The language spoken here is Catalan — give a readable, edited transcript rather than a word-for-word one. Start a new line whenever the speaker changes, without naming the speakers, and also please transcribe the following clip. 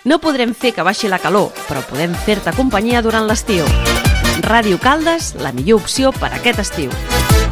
No podrem fer que baixi la calor, però podem fer-te companyia durant l'estiu. Ràdio Caldes, la millor opció per a aquest estiu.